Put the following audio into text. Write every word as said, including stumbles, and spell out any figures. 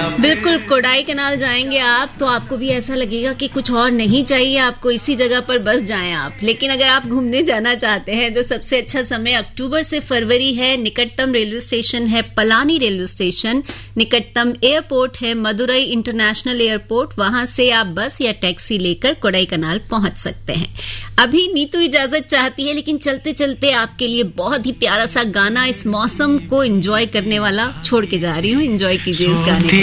बिल्कुल, कोडाई कनाल जाएंगे आप तो आपको भी ऐसा लगेगा कि कुछ और नहीं चाहिए आपको, इसी जगह पर बस जाएं आप। लेकिन अगर आप घूमने जाना चाहते हैं तो सबसे अच्छा समय अक्टूबर से फरवरी है। निकटतम रेलवे स्टेशन है पलानी रेलवे स्टेशन, निकटतम एयरपोर्ट है मदुरई इंटरनेशनल एयरपोर्ट, वहां से आप बस या टैक्सी लेकर कोडाई कनाल पहुंच सकते हैं। अभी नीतू इजाजत चाहती है, लेकिन चलते चलते आपके लिए बहुत ही प्यारा सा गाना, इस मौसम को एंजॉय करने वाला छोड़ के जा रही हूँ। एंजॉय कीजिए इस गाने को।